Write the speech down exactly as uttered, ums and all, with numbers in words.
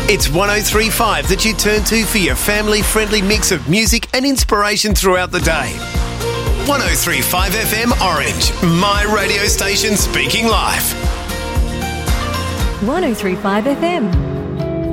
It's one oh three point five that you turn to for your family-friendly mix of music and inspiration throughout the day. one oh three point five F M Orange, my radio station speaking live. one oh three point five F M.